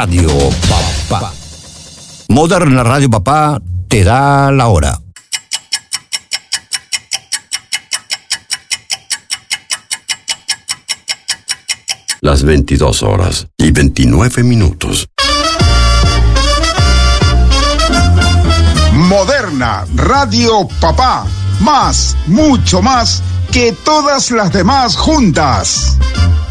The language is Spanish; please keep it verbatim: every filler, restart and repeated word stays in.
Radio Papá. Moderna Radio Papá te da la hora. Las veintidós horas y veintinueve minutos. Moderna Radio Papá. Más, mucho más que todas las demás juntas.